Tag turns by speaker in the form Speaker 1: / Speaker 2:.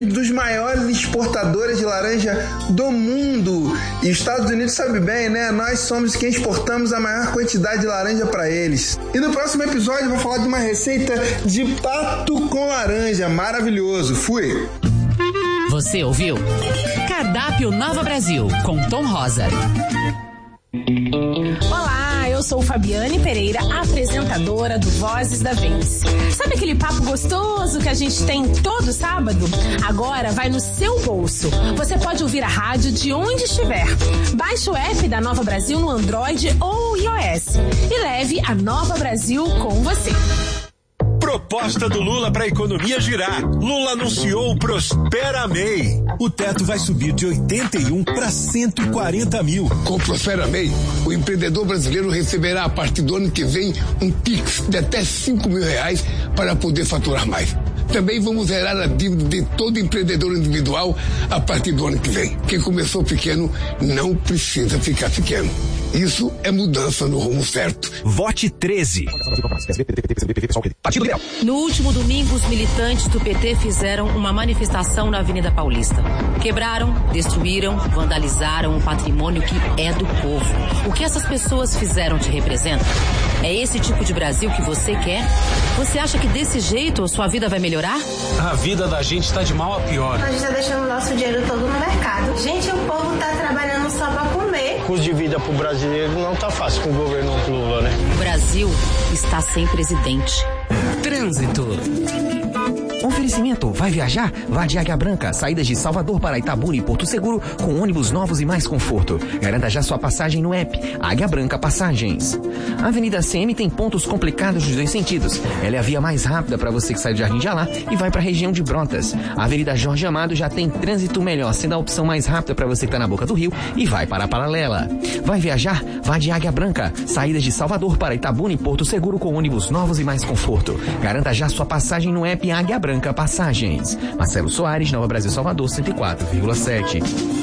Speaker 1: dos maiores exportadores de laranja do mundo. E os Estados Unidos sabe bem, né? Nós somos quem exportamos a maior quantidade de laranja para eles. E no próximo episódio eu vou falar de uma receita de pato com laranja. Maravilhoso. Fui!
Speaker 2: Você ouviu? Cardápio Nova Brasil, com Tom Rosa.
Speaker 3: Olá, eu sou Fabiane Pereira, apresentadora do Vozes da Vence. Sabe aquele papo gostoso que a gente tem todo sábado? Agora vai no seu bolso. Você pode ouvir a rádio de onde estiver. Baixe o app da Nova Brasil no Android ou iOS e leve a Nova Brasil com você.
Speaker 4: Proposta do Lula para a economia girar. Lula anunciou o Prospera MEI. O teto vai subir de 81 para 140 mil.
Speaker 5: Com o Prospera MEI, o empreendedor brasileiro receberá a partir do ano que vem um Pix de até R$5 mil para poder faturar mais. Também vamos zerar a dívida de todo empreendedor individual a partir do ano que vem. Quem começou pequeno não precisa ficar pequeno. Isso é mudança no rumo certo.
Speaker 4: Vote 13.
Speaker 2: No último domingo, os militantes do PT fizeram uma manifestação na Avenida Paulista. Quebraram, destruíram, vandalizaram um patrimônio que é do povo. O que essas pessoas fizeram te representa? É esse tipo de Brasil que você quer? Você acha que desse jeito a sua vida vai melhorar?
Speaker 6: A vida da gente está de mal a pior.
Speaker 7: A gente está deixando o nosso dinheiro todo no mercado. Gente, o povo está trabalhando só para comer.
Speaker 8: O custo de vida para o brasileiro não está fácil com o governo Lula, né?
Speaker 2: O Brasil está sem presidente.
Speaker 9: Trânsito. Oferecimento, vai viajar? Vá de Águia Branca, saídas de Salvador para Itabuna e Porto Seguro com ônibus novos e mais conforto. Garanta já sua passagem no app Águia Branca Passagens. A Avenida CM tem pontos complicados dos dois sentidos. Ela é a via mais rápida para você que sai do Jardim de Alá e vai para a região de Brotas. A Avenida Jorge Amado já tem trânsito melhor, sendo a opção mais rápida para você que está na boca do rio e vai para a Paralela. Vai viajar? Vá de Águia Branca, saídas de Salvador para Itabuna e Porto Seguro com ônibus novos e mais conforto. Garanta já sua passagem no app Águia Branca Passagens. Marcelo Soares, Nova Brasil Salvador, 104,7.